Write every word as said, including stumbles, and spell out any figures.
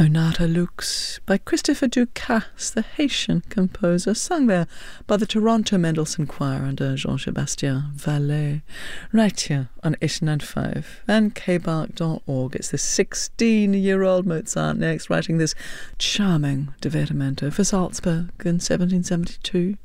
Onata Lux by Christopher Ducasse, the Haitian composer, sung there by the Toronto Mendelssohn Choir under Jean-Sébastien Vallet, right here on eighty-nine point five and k bark dot org. It's the sixteen-year-old Mozart next, writing this charming divertimento for Salzburg in seventeen seventy-two.